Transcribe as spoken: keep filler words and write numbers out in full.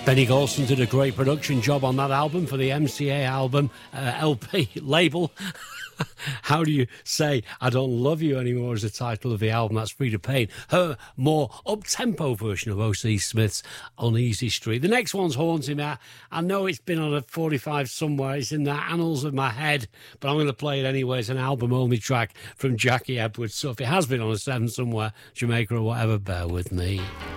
Benny Golson did a great production job on that album for the M C A album, uh, L P label. How do you say I Don't Love You Anymore is the title of the album? That's Frida Payne. Her more up-tempo version of O C Smith's Uneasy Street. The next one's haunting me. I know it's been on a forty-five somewhere. It's in the annals of my head, but I'm going to play it anyway. It's an album-only track from Jackie Edwards. So if it has been on a seven somewhere, Jamaica or whatever, bear with me.